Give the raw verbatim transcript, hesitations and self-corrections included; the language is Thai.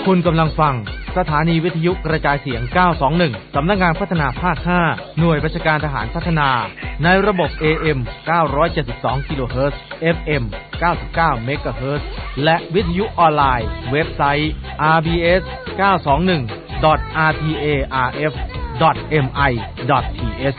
คุณกำลังฟังสถานีวิทยุกระจายเสียงเก้าสองหนึ่งสำนักงานพัฒนาภาคห้าหน่วยราชการทหารพัฒนาในระบบ เอ เอ็ม เก้าร้อยเจ็ดสิบสอง กิโลเฮิรตซ์ เอฟ เอ็ม เก้าสิบเก้า เมกะเฮิรตซ์และวิทยุออนไลน์เว็บไซต์ อาร์ บี เอส เก้าสองหนึ่ง ดอท อาร์ ที เอ อาร์ เอฟ ดอท เอ็ม ไอ ดอท ที เอช